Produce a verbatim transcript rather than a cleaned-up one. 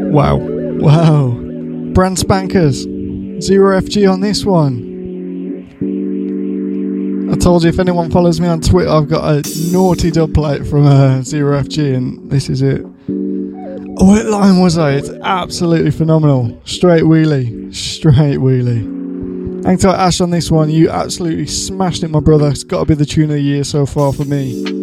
Wow. Wow. Brand spankers. Zero F G on this one. I told you if anyone follows me on Twitter, I've got a naughty dub plate from uh, Zero F G, and this is it. Oh, what line was I? It's absolutely phenomenal. Straight wheelie. Straight wheelie. Hang tight, Ash, on this one. You absolutely smashed it, my brother. It's got to be the tune of the year so far for me.